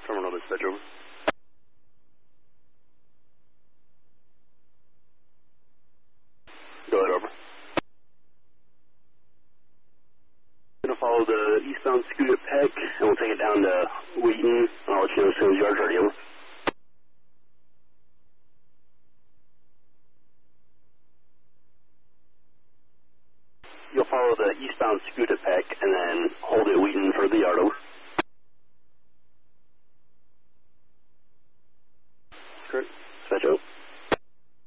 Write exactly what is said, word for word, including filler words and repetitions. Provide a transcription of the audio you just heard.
Terminal dispatch, over. Go ahead, over. Going to follow the eastbound scoot at Peck, and we'll take it down to Wheaton, and I'll let you know as soon as yard's ready, over. You'll follow the eastbound scoot at Peck, and then hold at Wheaton for the yard, over.